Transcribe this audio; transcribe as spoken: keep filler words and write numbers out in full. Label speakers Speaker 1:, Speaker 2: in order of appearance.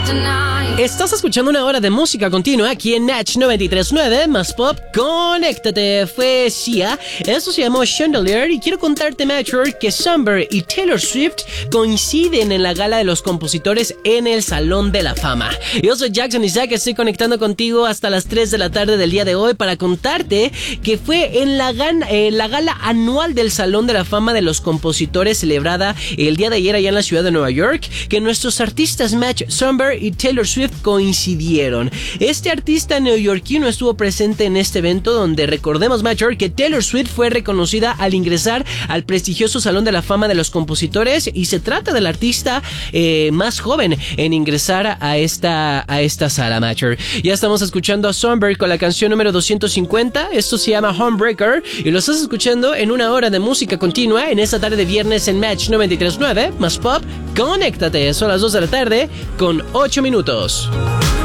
Speaker 1: Estás escuchando una hora de música continua aquí en Match noventa y tres punto nueve más Pop. Conéctate, fue Sia. Esto se llamó Chandelier y quiero contarte, Matcher, que Summer y Taylor Swift coinciden en la gala de los compositores en el Salón de la Fama. Yo soy Jackson Isaac, estoy conectando contigo hasta las tres de la tarde del día de hoy para contarte que fue en la, gana, eh, la gala anual del Salón de la Fama de los compositores celebrada el día de ayer allá en la ciudad de Nueva York que nuestros artistas Match, Summer y Taylor Swift coincidieron. Este artista neoyorquino estuvo presente en este evento donde recordemos, Matcher, que Taylor Swift fue reconocida al ingresar al prestigioso Salón de la Fama de los compositores y se trata del artista eh, más joven en ingresar a esta, a esta sala, Matcher. Ya estamos escuchando a Summer con la canción número doscientos cincuenta. Esto se llama Homebreaker y lo estás escuchando en una hora de música continua en esta tarde de viernes en Match noventa y tres punto nueve más Pop. Conéctate, son las dos de la tarde con ocho minutos.